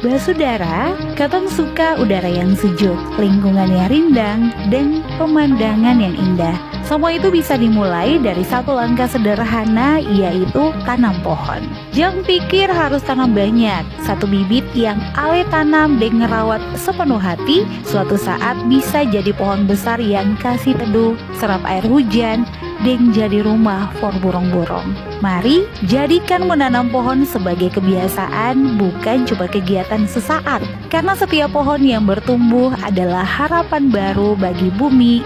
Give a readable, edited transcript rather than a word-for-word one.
Basudara, katong suka udara yang sejuk, lingkungan yang rindang, dan pemandangan yang indah. Semua itu bisa dimulai dari satu langkah sederhana, yaitu tanam pohon. Jangan pikir harus tanam banyak. Satu bibit yang ale tanam dan ngerawat sepenuh hati, suatu saat bisa jadi pohon besar yang kasih teduh, serap air hujan, dan jadi rumah for burung-burung. Mari jadikan menanam pohon sebagai kebiasaan, bukan cuma kegiatan sesaat. Karena setiap pohon yang bertumbuh adalah harapan baru bagi bumi